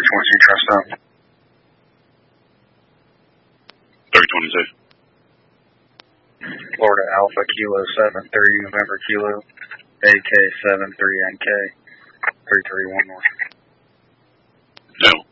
What's your trust up? 322. Florida Alpha Kilo 730 November Kilo AK 73NK 3311. No.